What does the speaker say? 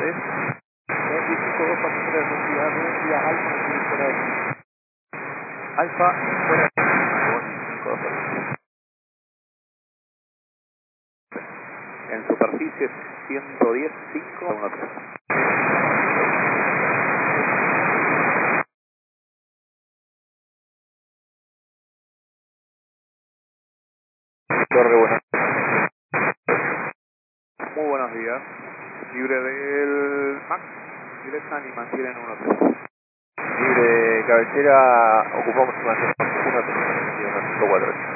3. 215, 2 pasajeros, velocidad alfa, fuera de alfa, fuera de 215, 2. En superficie 110, 5, 1, 3. Torre, buenas. Muy buenos días. Libre del MAX, ingresan y mantienen 1-3. Libre cabecera, ocupamos una 1-3, 1-5-4.